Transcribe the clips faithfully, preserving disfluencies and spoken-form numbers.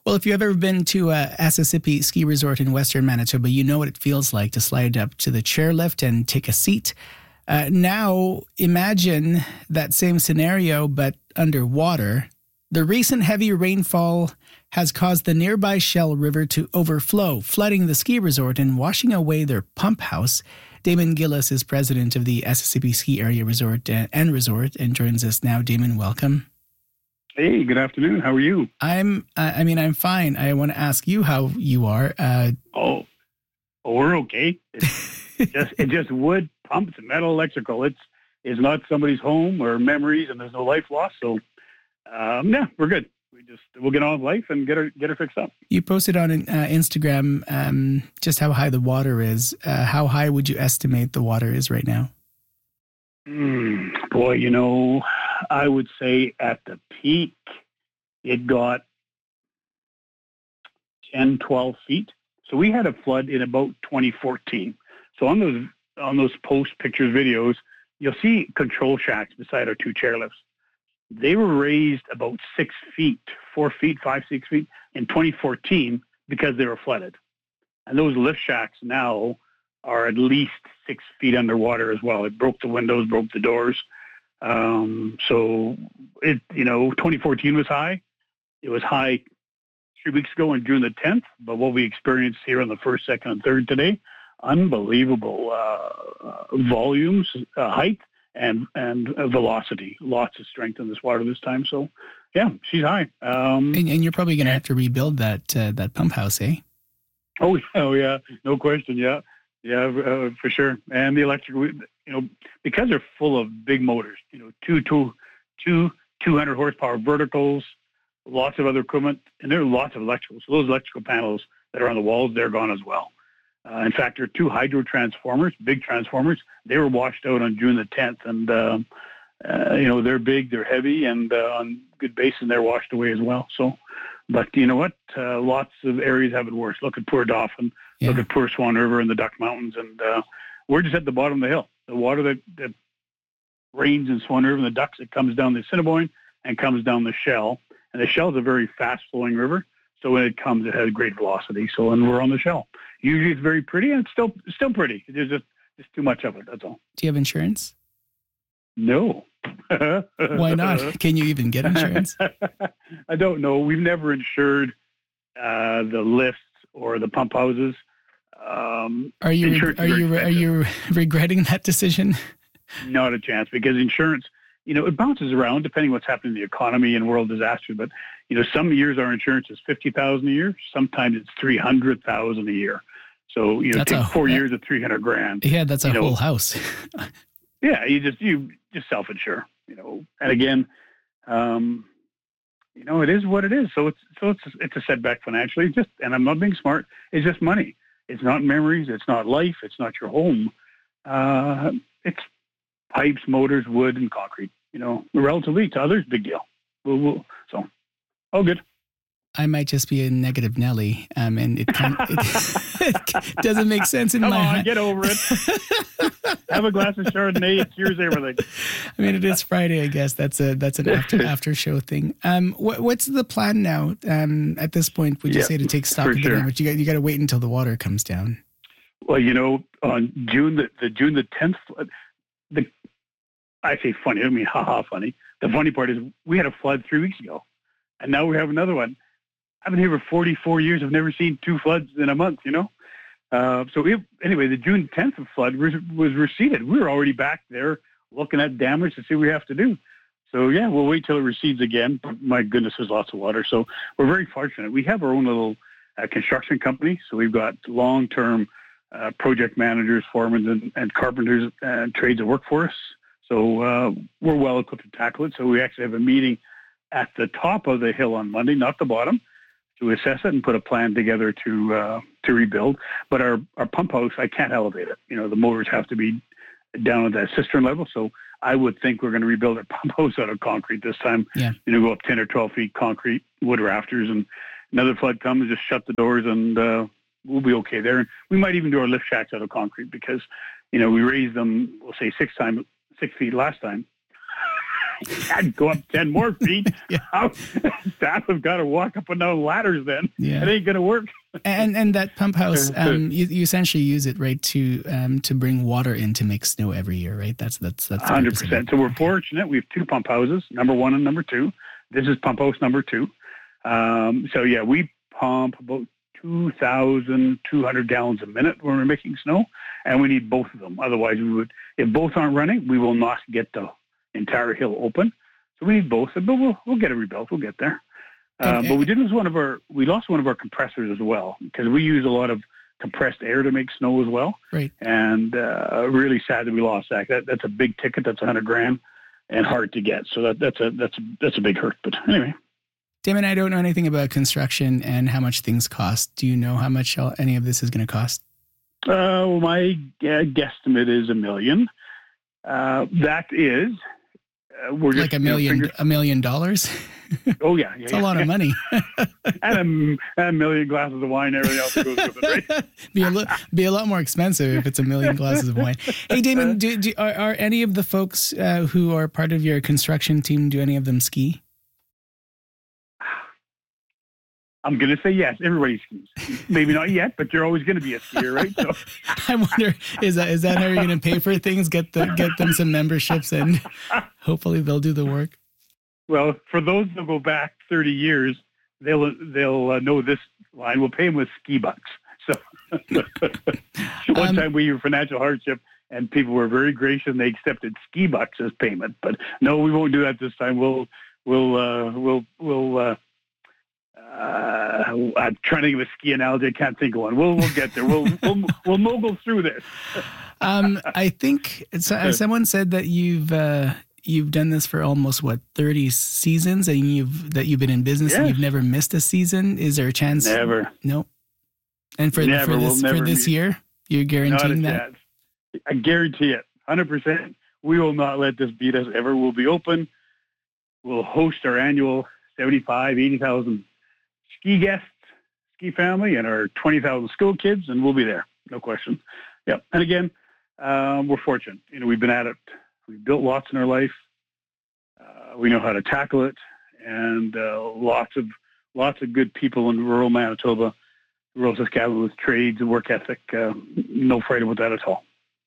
Well, if you've ever been to uh, Assisipi Ski Resort in Western Manitoba, you know what it feels like to slide up to the chairlift and take a seat. Uh, now, imagine that same scenario, but underwater. The recent heavy rainfall has caused the nearby Shell River to overflow, flooding the ski resort and washing away their pump house. Damon Gillis is president of the Assisipi Ski Area Resort and Resort and joins us now. Damon, welcome. Hey, good afternoon. How are you? I'm, uh, I mean, I'm fine. I want to ask you how you are. Uh, oh, well, we're okay. It's just, it's just wood, pumps, metal, electrical. It's, it's not somebody's home or memories, and there's no life lost. So, um, yeah, we're good. We just, we'll get on with life and get her, get her fixed up. You posted on uh, Instagram um, just how high the water is. Uh, how high would you estimate the water is right now? Mm, boy, you know, I would say at the peak, it got ten, twelve feet. So we had a flood in about twenty fourteen. So on those on those post pictures videos, you'll see control shacks beside our two chairlifts. They were raised about six feet, four feet, five, six feet in twenty fourteen because they were flooded. And those lift shacks now are at least six feet underwater as well. It broke the windows, broke the doors. Um, so it, you know, twenty fourteen was high. It was high three weeks ago on June the tenth, but what we experienced here on the first, second, and third today, unbelievable uh, volumes, uh, height, and and uh, velocity. Lots of strength in this water this time. So, yeah, she's high. Um, and, and you're probably going to have to rebuild that uh, that pump house, eh? Oh, oh yeah, no question. Yeah, yeah, uh, for sure. And the electric, you know, because they're full of big motors. You know, two, two, two, two hundred horsepower verticals, lots of other equipment, and there are lots of electrical. So those electrical panels that are on the walls, they're gone as well. Uh, in fact, there are two hydro transformers, big transformers. They were washed out on June the tenth, and um, uh, you know they're big, they're heavy, and uh, on good basin they're washed away as well. So, but you know what? Uh, lots of areas have it worse. Look at poor Dauphin, yeah. Look at poor Swan River and the Duck Mountains, and uh, we're just at the bottom of the hill. The water that, that rains in Swan River and the Ducks, it comes down the Assiniboine and comes down the Shell, and the Shell is a very fast-flowing river. So when it comes, it has great velocity. So, and we're on the Shell. Usually it's very pretty, and it's still still pretty. There's just, just too much of it, that's all. Do you have insurance? No. Why not? Can you even get insurance? I don't know. We've never insured uh, the lifts or the pump houses. Um, are you re- are you re- are you regretting that decision? Not a chance, because insurance, you know, it bounces around depending what's happening in the economy and world disasters. But, you know, some years our insurance is fifty thousand dollars a year. Sometimes it's three hundred thousand dollars a year. So, you know, that's take a, four years of three hundred grand. Yeah, that's a you whole know, house. yeah, you just, you just self-insure, you know. And again, um, you know, it is what it is. So it's, so it's, it's a setback financially. Just, and I'm not being smart. It's just money. It's not memories. It's not life. It's not your home. Uh, it's pipes, motors, wood, and concrete. You know, relatively to others, big deal. We'll, we'll, so, all good. I might just be a negative Nelly, um, and it, kind of, it, it doesn't make sense in Come my. Come on, get over it. Have a glass of Chardonnay. It cures everything. I mean, it is Friday. I guess that's a that's an after after show thing. Um, what, what's the plan now? Um, at this point, would you yeah, say to take stock of sure. it? But you got you got to wait until the water comes down. Well, you know, on June the, the June the tenth, the I say funny. I don't mean haha funny. The funny part is we had a flood three weeks ago, and now we have another one. I've been here for forty-four years. I've never seen two floods in a month, you know? Uh, so if, anyway, the June tenth flood was, was receded. We were already back there looking at damage to see what we have to do. So, yeah, we'll wait till it recedes again. But my goodness, there's lots of water. So we're very fortunate. We have our own little uh, construction company. So we've got long-term uh, project managers, foremen, and, and carpenters and trades that work for us. So uh, we're well equipped to tackle it. So we actually have a meeting at the top of the hill on Monday, not the bottom, to assess it and put a plan together to uh, to rebuild. But our, our pump house, I can't elevate it. You know, the motors have to be down at that cistern level. So I would think we're going to rebuild our pump house out of concrete this time. Yeah. You know, go up ten or twelve feet concrete, wood rafters, and another flood comes, just shut the doors, and uh, we'll be okay there. And we might even do our lift shacks out of concrete because, you know, we raised them, we'll say six time, six feet last time. I'd go up ten more feet. yeah. How, staff have got to walk up and down ladders then. Yeah. It ain't going to work. and and that pump house, um, you, you essentially use it, right, to um, to bring water in to make snow every year, right? That's that's that's one hundred percent. So we're fortunate. We have two pump houses, number one and number two. This is pump house number two. Um, so, yeah, we pump about two thousand two hundred gallons a minute when we're making snow, and we need both of them. Otherwise, we would, if both aren't running, we will not get the entire hill open. So we need both, but we'll we'll get it rebuilt. We'll get there. Uh, but we did lose one of our we lost one of our compressors as well, because we use a lot of compressed air to make snow as well. Right. And uh, really sad that we lost that. that. That's a big ticket. That's a hundred grand, and hard to get. So that that's a that's a, that's a big hurt. But anyway. Damon, I don't know anything about construction and how much things cost. Do you know how much any of this is going to cost? Uh, well, my uh, guesstimate is a million. Uh, that is, uh, we're just, like a million, you know, a million dollars. Oh yeah, yeah it's yeah, a lot yeah. of money. and, a, and a million glasses of wine, everything else that goes with it, right? be a lo- be a lot more expensive if it's a million glasses of wine. Hey, Damon, do, do, are, are any of the folks uh, who are part of your construction team, do any of them ski? I'm going to say yes. Everybody skis. Maybe not yet, but you're always going to be a skier, right? So I wonder, is that is that how you're going to pay for things? Get the get them some memberships, and hopefully they'll do the work. Well, for those that go back thirty years, they'll they'll uh, know this line. We'll pay them with ski bucks. So one um, time we were financial hardship, and people were very gracious, and they accepted ski bucks as payment. But no, we won't do that this time. We'll we'll uh, we'll we'll. Uh, Uh, I'm trying to give a ski analogy. I can't think of one. We'll we'll get there. We'll we'll we'll mogul through this. um, I think so, someone said that you've uh, you've done this for almost what thirty seasons, and you've that you've been in business yes. and you've never missed a season. Is there a chance? Never. No. And for never. for this we'll for this meet. year, you're guaranteeing that? Chance. I guarantee it, one hundred percent. We will not let this beat us ever. We'll be open. We'll host our annual seventy-five, eighty thousand ski guests, ski family, and our twenty thousand school kids, and we'll be there. No question. Yep. And again, um, we're fortunate. You know, we've been at it. We've built lots in our life. Uh, we know how to tackle it, and uh, lots of lots of good people in rural Manitoba, rural Saskatchewan with trades and work ethic. Uh, no afraid about that at all.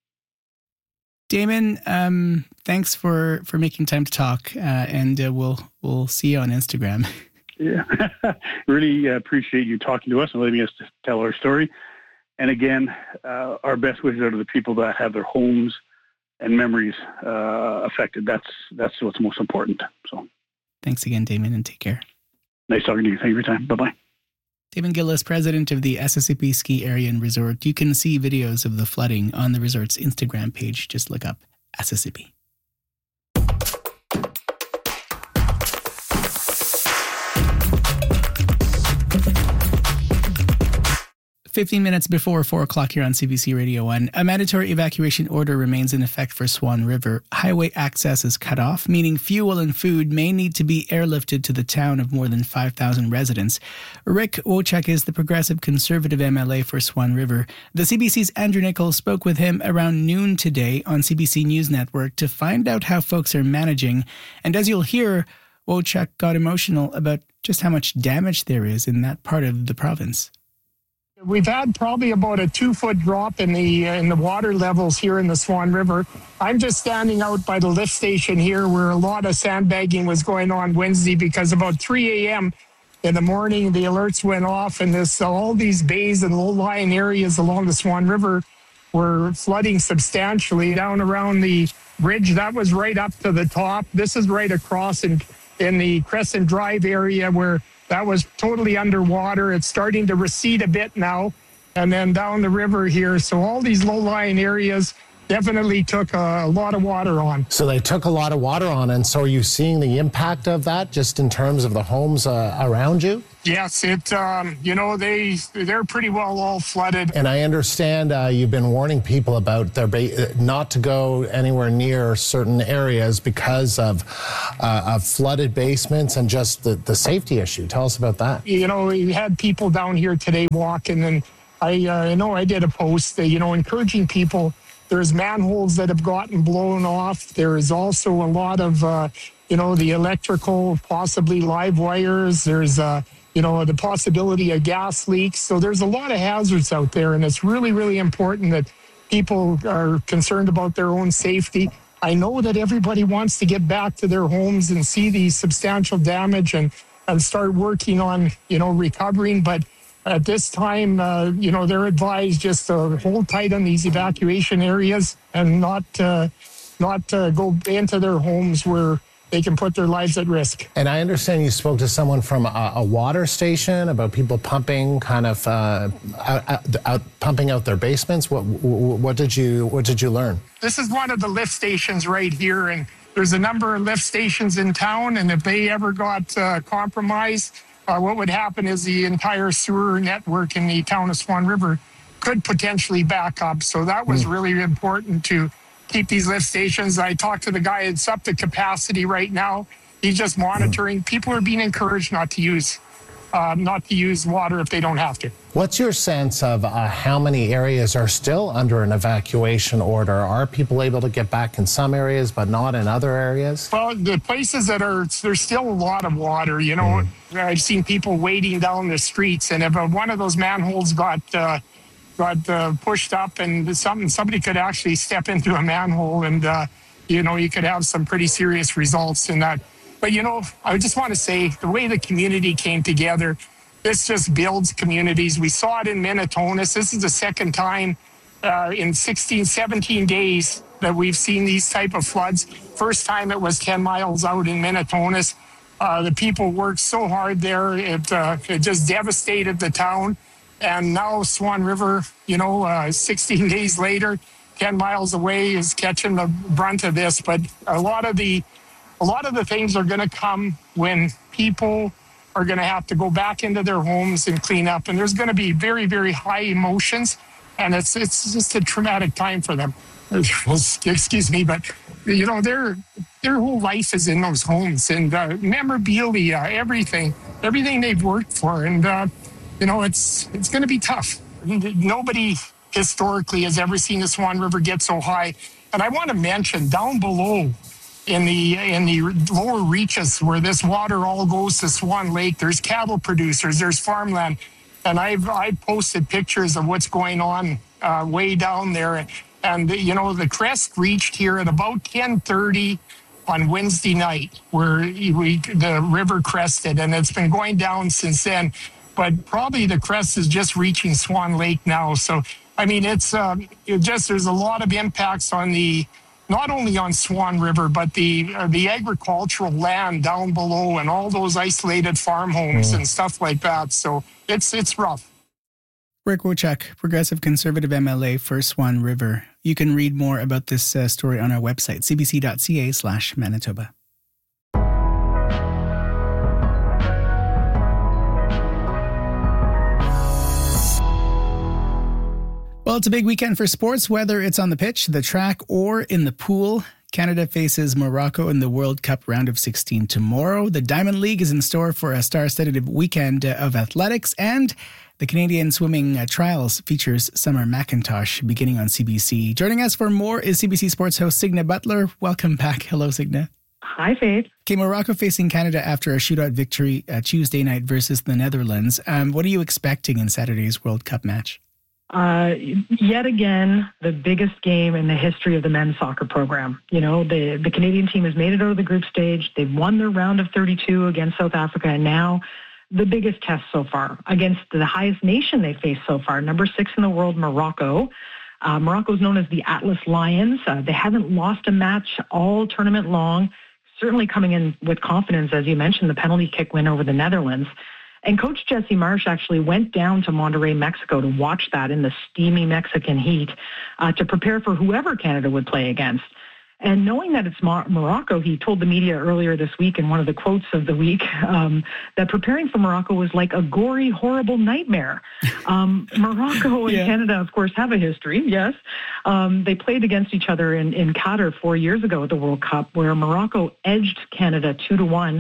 Damon, um, thanks for, for making time to talk, uh, and uh, we'll we'll see you on Instagram. Yeah, really appreciate you talking to us and letting us tell our story. And again, uh, our best wishes are to the people that have their homes and memories uh, affected. That's that's what's most important. So, thanks again, Damon, and take care. Nice talking to you. Thank you for your time. Bye bye. Damon Gillis, president of the S S C P Ski Area and Resort. You can see videos of the flooding on the resort's Instagram page. Just look up S S C P. fifteen minutes before four o'clock here on C B C Radio one, a mandatory evacuation order remains in effect for Swan River. Highway access is cut off, meaning fuel and food may need to be airlifted to the town of more than five thousand residents. Rick Wojcik is the Progressive Conservative M L A for Swan River. The C B C's Andrew Nichols spoke with him around noon today on C B C News Network to find out how folks are managing. And as you'll hear, Wojcik got emotional about just how much damage there is in that part of the province. We've had probably about a two-foot drop in the uh, in the water levels here in the Swan River. I'm just standing out by the lift station here where a lot of sandbagging was going on Wednesday because about three a.m. in the morning, the alerts went off, and this all these bays and low-lying areas along the Swan River were flooding substantially down around the bridge. That was right up to the top. This is right across in, in the Crescent Drive area where that was totally underwater. It's starting to recede a bit now. And then down the river here. So all these low-lying areas definitely took a, a lot of water on. So they took a lot of water on. And so are you seeing the impact of that just in terms of the homes uh, around you? Yes, it, um, you know, they, they're pretty well all flooded. And I understand uh, you've been warning people about their ba- not to go anywhere near certain areas because of, uh, of flooded basements and just the, the safety issue. Tell us about that. You know, we had people down here today walking, and I uh, know I did a post, uh, you know, encouraging people. There's manholes that have gotten blown off. There is also a lot of uh, you know, the electrical, possibly live wires. There's, uh, you know, the possibility of gas leaks. So there's a lot of hazards out there, and it's really, really important that people are concerned about their own safety. I know that everybody wants to get back to their homes and see the substantial damage and, and start working on, you know, recovering. But at this time, uh, you know, they're advised just to hold tight on these evacuation areas and not, uh, not uh, go into their homes where they can put their lives at risk. And I understand you spoke to someone from a, a water station about people pumping, kind of uh, out, out, out, pumping out their basements. What, what did you what did you learn? This is one of the lift stations right here, and there's a number of lift stations in town. And if they ever got uh, compromised, uh, what would happen is the entire sewer network in the town of Swan River could potentially back up. So that was mm. really important to keep these lift stations. I talked to the guy, it's up to capacity right now. He's just monitoring. People are being encouraged not to use uh, not to use water if they don't have to. What's your sense of uh, how many areas are still under an evacuation order? Are people able to get back in some areas but not in other areas? Well, the places that are, there's still a lot of water. You know, mm. I've seen people wading down the streets, and if uh, one of those manholes got uh, got uh, pushed up and something, somebody could actually step into a manhole and, uh, you know, you could have some pretty serious results in that. But, you know, I just want to say the way the community came together, this just builds communities. We saw it in Minitonas. This is the second time uh, in sixteen, seventeen days that we've seen these type of floods. First time it was ten miles out in Minitonas. Uh, the people worked so hard there. It, uh, it just devastated the town. And now Swan River, you know, uh, sixteen days later, ten miles away, is catching the brunt of this. But a lot of the, a lot of the things are going to come when people are going to have to go back into their homes and clean up. And there's going to be very, very high emotions, and it's it's just a traumatic time for them. Excuse me, but you know, their their whole life is in those homes, and uh, memorabilia, everything, everything they've worked for, and. Uh, You know, it's it's going to be tough. Nobody historically has ever seen the Swan River get so high. And I want to mention down below in the in the lower reaches where this water all goes to Swan Lake, there's cattle producers, there's farmland. And I've I've posted pictures of what's going on uh, way down there. And, you know, the crest reached here at about ten thirty on Wednesday night where we the river crested. And it's been going down since then. But probably the crest is just reaching Swan Lake now. So, I mean, it's um, it just there's a lot of impacts on the, not only on Swan River, but the uh, the agricultural land down below and all those isolated farm homes mm. and stuff like that. So it's it's rough. Rick Wojcik, Progressive Conservative M L A for Swan River. You can read more about this uh, story on our website, c b c dot c a slash Manitoba. Well, it's a big weekend for sports, whether it's on the pitch, the track, or in the pool. Canada faces Morocco in the World Cup round of sixteen tomorrow. The Diamond League is in store for a star-studded weekend of athletics, and the Canadian Swimming Trials features Summer McIntosh beginning on C B C. Joining us for more is C B C Sports host Signa Butler. Welcome back. Hello, Signa. Hi, Faith. Okay, Morocco facing Canada after a shootout victory uh, Tuesday night versus the Netherlands. Um, what are you expecting in Saturday's World Cup match? Uh, yet again, the biggest game in the history of the men's soccer program. You know, the, the Canadian team has made it out of the group stage. They've won their round of thirty-two against South Africa, and now the biggest test so far against the highest nation they faced so far, number six in the world, Morocco. Uh, Morocco is known as the Atlas Lions. Uh, they haven't lost a match all tournament long, certainly coming in with confidence, as you mentioned, the penalty kick win over the Netherlands. And Coach Jesse Marsh actually went down to Monterrey, Mexico to watch that in the steamy Mexican heat uh, to prepare for whoever Canada would play against. And knowing that it's Mar- Morocco, he told the media earlier this week in one of the quotes of the week um, that preparing for Morocco was like a gory, horrible nightmare. Um, Morocco and yeah. Canada, of course, have a history, yes. Um, they played against each other in, in Qatar four years ago at the World Cup, where Morocco edged Canada two to one.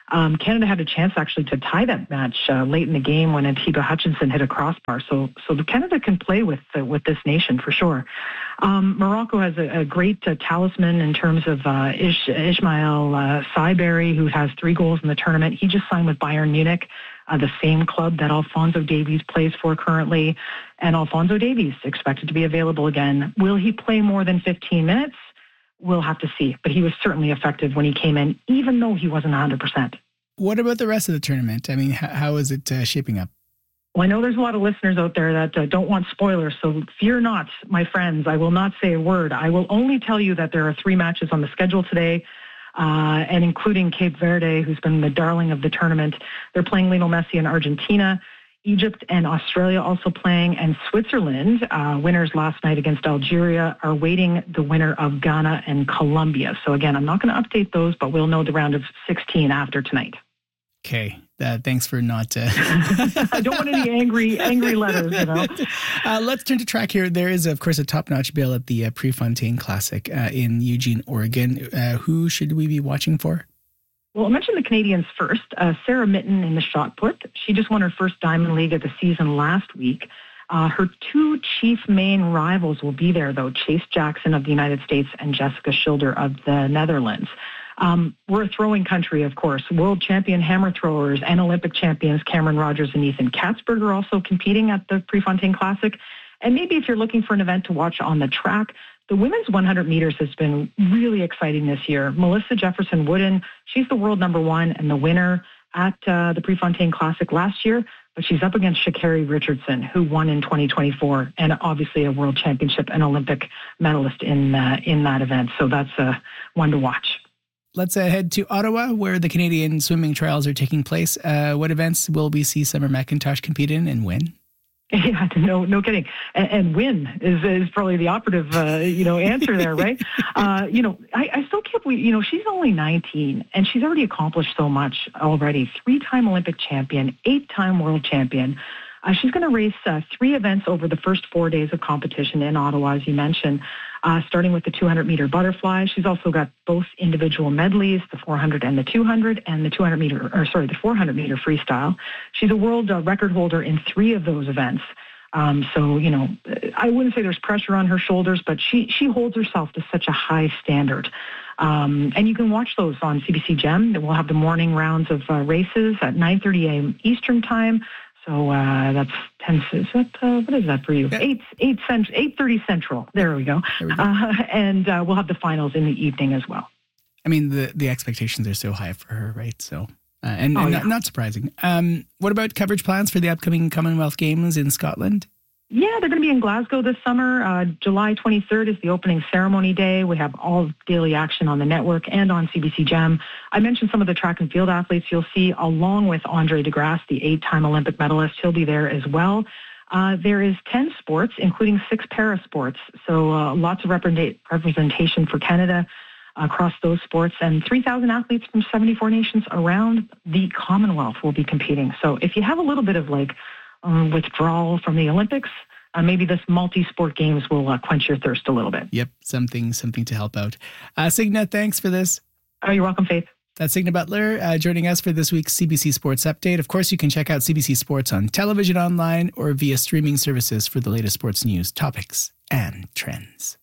Um, Canada had a chance actually to tie that match uh, late in the game when Atiba Hutchinson hit a crossbar. So, so Canada can play with uh, with this nation for sure. Um, Morocco has a, a great uh, talisman in terms of uh, Ish, Ismail uh, Saiberry, who has three goals in the tournament. He just signed with Bayern Munich, uh, the same club that Alphonso Davies plays for currently. And Alphonso Davies expected to be available again. Will he play more than fifteen minutes? We'll have to see. But he was certainly effective when he came in, even though he wasn't one hundred percent. What about the rest of the tournament? I mean, how, how is it uh, shaping up? Well, I know there's a lot of listeners out there that uh, don't want spoilers, so fear not, my friends. I will not say a word. I will only tell you that there are three matches on the schedule today, uh, and including Cape Verde, who's been the darling of the tournament. They're playing Lionel Messi in Argentina. Egypt and Australia also playing, and Switzerland, uh, winners last night against Algeria, are waiting the winner of Ghana and Colombia. So again, I'm not going to update those, but we'll know the round of sixteen after tonight. Okay. Uh, thanks for not... Uh... I don't want any angry angry letters, you know. Uh, let's turn to track here. There is, of course, a top-notch bill at the uh, Prefontaine Classic uh, in Eugene, Oregon. Uh, who should we be watching for? Well, I'll mention the Canadians first. Uh, Sarah Mitten in the shot put. She just won her first Diamond League of the season last week. Uh, her two chief main rivals will be there, though, Chase Jackson of the United States and Jessica Schilder of the Netherlands. Um, we're a throwing country, of course. World champion hammer throwers and Olympic champions Cameron Rogers and Ethan Katzberg are also competing at the Prefontaine Classic. And maybe if you're looking for an event to watch on the track, the women's one hundred meters has been really exciting this year. Melissa Jefferson Wooden, she's the world number one and the winner at uh, the Prefontaine Classic last year, but she's up against Sha'Carri Richardson, who won in twenty twenty-four, and obviously a world championship and Olympic medalist in uh, in that event. So that's uh, one to watch. Let's uh, head to Ottawa, where the Canadian swimming trials are taking place. Uh, what events will we see Summer McIntosh compete in, and when? Yeah, no, no kidding. And, and win is is probably the operative, uh, you know, answer there, right? uh, you know, I, I still can't believe, you know, she's only nineteen and she's already accomplished so much already. Three-time Olympic champion, eight-time world champion. Uh, she's going to race uh, three events over the first four days of competition in Ottawa, as you mentioned, uh, starting with the two hundred meter butterfly. She's also got both individual medleys, the four hundred and the two hundred, and the two hundred meter, or sorry, the four hundred meter freestyle. She's a world uh, record holder in three of those events. Um, so, you know, I wouldn't say there's pressure on her shoulders, but she, she holds herself to such a high standard. Um, and you can watch those on C B C Gem. We'll have the morning rounds of uh, races at nine thirty a.m. Eastern time. So uh, that's ten. Is that uh, what is that for you? Yeah. Eight eight cent eight thirty central. There we go. There we go. Uh, and uh, we'll have the finals in the evening as well. I mean, the the expectations are so high for her, right? So, uh, and, oh, and yeah. not, not surprising. Um, what about coverage plans for the upcoming Commonwealth Games in Scotland? Yeah, they're going to be in Glasgow this summer. Uh, July twenty-third is the opening ceremony day. We have all daily action on the network and on C B C Gem. I mentioned some of the track and field athletes you'll see, along with Andre DeGrasse, the eight-time Olympic medalist. He'll be there as well. Uh, there is ten sports, including six para-sports. So uh, lots of represent- representation for Canada across those sports. And three thousand athletes from seventy-four nations around the Commonwealth will be competing. So if you have a little bit of like um, withdrawal from the Olympics, uh, maybe this multi-sport games will uh, quench your thirst a little bit. Yep, something something to help out. Uh, Signa, thanks for this. Oh, you're welcome, Faith. That's Signa Butler uh, joining us for this week's C B C Sports Update. Of course, you can check out C B C Sports on television, online, or via streaming services for the latest sports news, topics, and trends.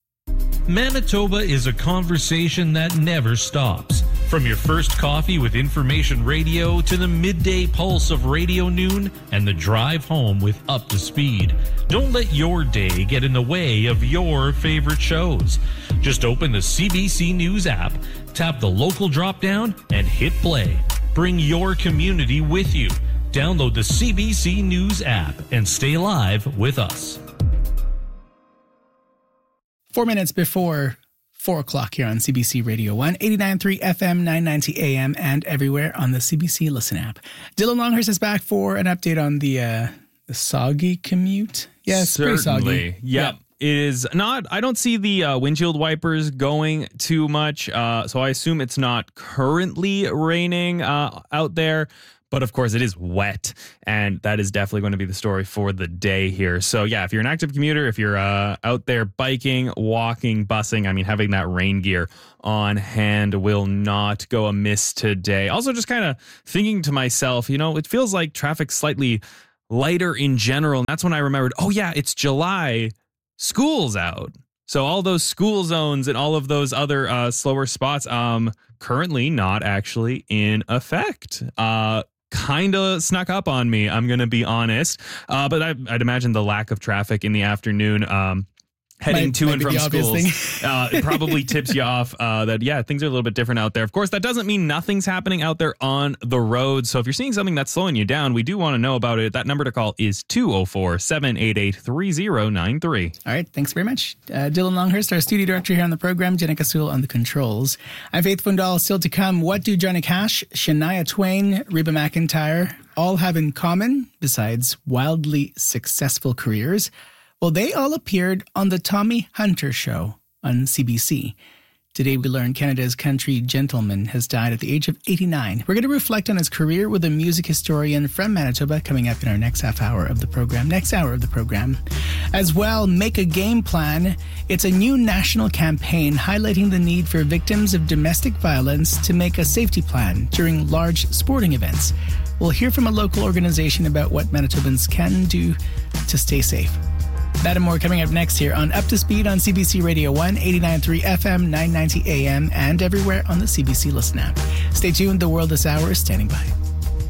Manitoba is a conversation that never stops. From your first coffee with information radio to the midday pulse of Radio Noon and the drive home with Up to Speed. Don't let your day get in the way of your favorite shows. Just open the C B C News app, tap the local drop-down, and hit play. Bring your community with you. Download the C B C News app and stay live with us. Four minutes before four o'clock here on C B C Radio one, eighty-nine point three F M, nine ninety A M, and everywhere on the C B C Listen app. Dylan Longhurst is back for an update on the uh, the soggy commute. Yes, pretty soggy. Yep. Yeah. It is not, I don't see the uh, windshield wipers going too much, uh, so I assume it's not currently raining uh, out there, But of course, it is wet, and that is definitely going to be the story for the day here. So yeah, if you're an active commuter, if you're uh, out there biking, walking, busing, I mean, having that rain gear on hand will not go amiss today. Also, just kind of thinking to myself, you know, it feels like traffic's slightly lighter in general. And that's when I remembered, oh yeah, it's July, school's out. So all those school zones and all of those other uh, slower spots, um, currently not actually in effect. Uh, kind of snuck up on me, I'm going to be honest. Uh, but I, I'd imagine the lack of traffic in the afternoon, um, heading might, to might and from schools, uh, it probably tips you off uh, that, yeah, things are a little bit different out there. Of course, that doesn't mean nothing's happening out there on the road. So if you're seeing something that's slowing you down, we do want to know about it. That number to call is two oh four, seven eight eight, three oh nine three. All right. Thanks very much. Uh, Dylan Longhurst, our studio director here on the program, Jenica Sewell on the controls. I'm Faith Fundal. Still to come, what do Johnny Cash, Shania Twain, Reba McEntire all have in common besides wildly successful careers? Well, they all appeared on the Tommy Hunter Show on C B C. Today we learned Canada's country gentleman has died at the age of eighty-nine. We're going to reflect on his career with a music historian from Manitoba coming up in our next half hour of the program, next hour of the program. As well, Make a Game Plan. It's a new national campaign highlighting the need for victims of domestic violence to make a safety plan during large sporting events. We'll hear from a local organization about what Manitobans can do to stay safe. That and more coming up next here on Up to Speed on C B C Radio one, eighty-nine point three F M, nine ninety A M, and everywhere on the C B C Listen app. Stay tuned. The World This Hour is standing by.